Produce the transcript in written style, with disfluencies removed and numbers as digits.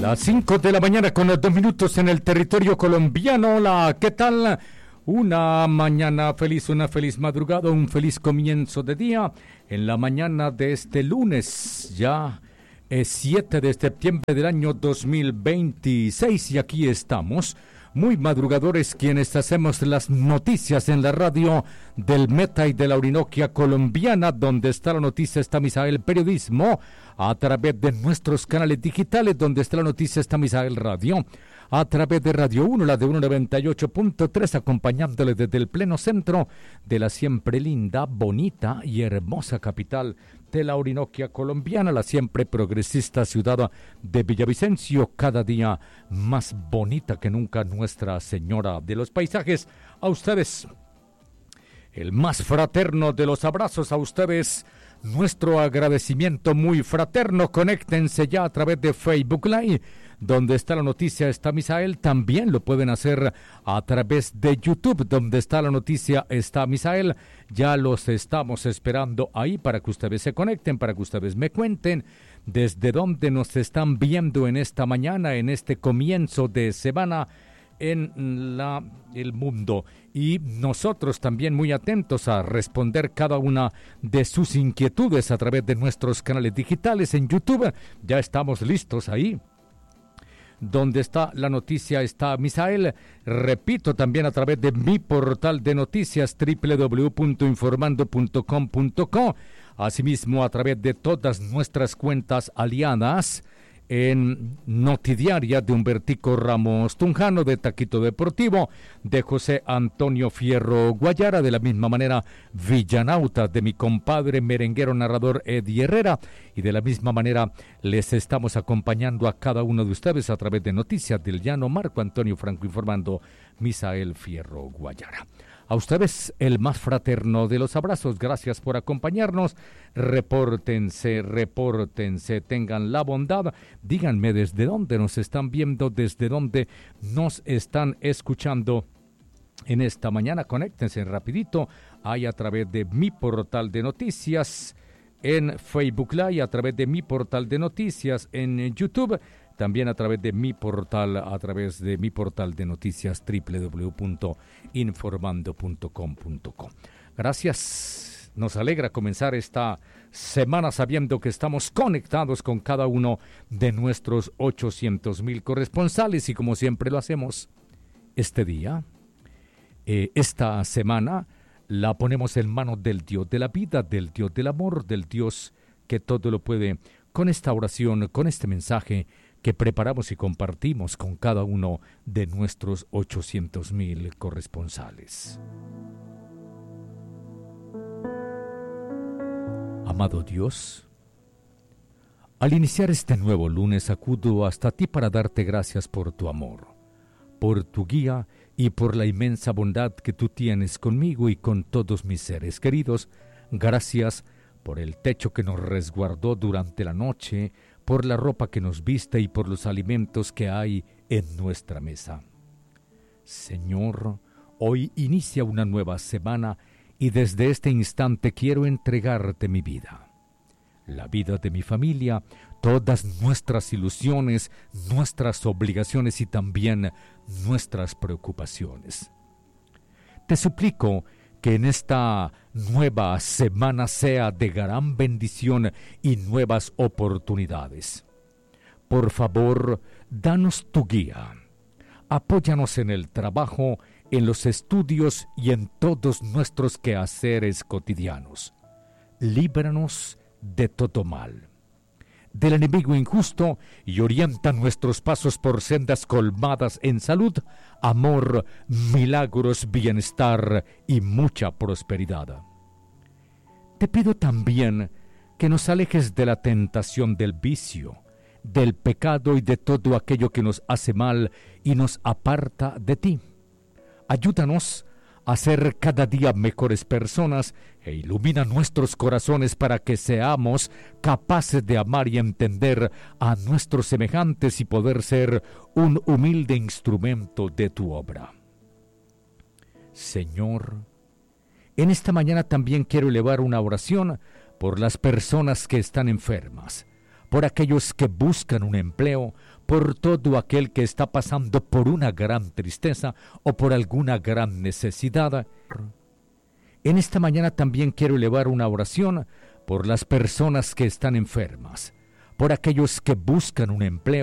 Las 5 de la mañana con 2 minutos en el territorio colombiano. Hola, ¿qué tal? Una mañana feliz, una feliz madrugada, un feliz comienzo de día en la mañana de este lunes. Ya es 7 de septiembre del año 2026 y aquí estamos, muy madrugadores, quienes hacemos las noticias en la radio del Meta y de la Orinoquia colombiana, donde está la noticia, está Misael Periodismo, a través de nuestros canales digitales, donde está la noticia, está Misael Radio, a través de Radio 1, la de 198.3, acompañándole desde el pleno centro de la siempre linda, bonita y hermosa capital de la Orinoquia colombiana, la siempre progresista ciudad de Villavicencio, cada día más bonita que nunca, Nuestra Señora de los Paisajes. A ustedes, el más fraterno de los abrazos, a ustedes nuestro agradecimiento muy fraterno. Conéctense ya a través de Facebook Live, donde está la noticia, está Misael. También lo pueden hacer a través de YouTube, donde está la noticia, está Misael. Ya los estamos esperando ahí para que ustedes se conecten, para que ustedes me cuenten desde dónde nos están viendo en esta mañana, en este comienzo de semana en el mundo, y nosotros también muy atentos a responder cada una de sus inquietudes a través de nuestros canales digitales en YouTube. Ya estamos listos ahí, donde está la noticia, está Misael. Repito, también a través de mi portal de noticias www.informando.com.co, asimismo a través de todas nuestras cuentas aliadas en Notidiaria de Humbertico Ramos Tunjano, de Taquito Deportivo, de José Antonio Fierro Guayara, de la misma manera Villanauta, de mi compadre merenguero narrador Eddie Herrera, y de la misma manera les estamos acompañando a cada uno de ustedes a través de Noticias del Llano, Marco Antonio Franco informando, Misael Fierro Guayara. A ustedes el más fraterno de los abrazos, gracias por acompañarnos. Repórtense, tengan la bondad, díganme desde dónde nos están viendo, desde dónde nos están escuchando en esta mañana. Conéctense rapidito, ahí a través de mi portal de noticias en Facebook Live, a través de mi portal de noticias en YouTube, también a través de mi portal de noticias www.informando.com.co. Gracias, nos alegra comenzar esta semana sabiendo que estamos conectados con cada uno de nuestros 800,000 corresponsales, y como siempre lo hacemos este día, esta semana la ponemos en manos del Dios de la vida, del Dios del amor, del Dios que todo lo puede, con esta oración, con este mensaje que preparamos y compartimos con cada uno de nuestros 800,000 corresponsales. Amado Dios, al iniciar este nuevo lunes acudo hasta ti para darte gracias por tu amor, por tu guía y por la inmensa bondad que tú tienes conmigo y con todos mis seres queridos. Gracias por el techo que nos resguardó durante la noche, por la ropa que nos viste y por los alimentos que hay en nuestra mesa. Señor, hoy inicia una nueva semana y desde este instante quiero entregarte mi vida, la vida de mi familia, todas nuestras ilusiones, nuestras obligaciones y también nuestras preocupaciones. Te suplico que en esta nueva semana sea de gran bendición y nuevas oportunidades. Por favor, danos tu guía. Apóyanos en el trabajo, en los estudios y en todos nuestros quehaceres cotidianos. Líbranos de todo mal, del enemigo injusto, y orienta nuestros pasos por sendas colmadas en salud, amor, milagros, bienestar y mucha prosperidad. Te pido también que nos alejes de la tentación del vicio, del pecado y de todo aquello que nos hace mal y nos aparta de ti. Ayúdanos a ser cada día mejores personas e ilumina nuestros corazones para que seamos capaces de amar y entender a nuestros semejantes y poder ser un humilde instrumento de tu obra. Señor, en esta mañana también quiero elevar una oración por las personas que están enfermas, por aquellos que buscan un empleo, por todo aquel que está pasando por una gran tristeza o por alguna gran necesidad. En esta mañana también quiero elevar una oración por las personas que están enfermas, por aquellos que buscan un empleo,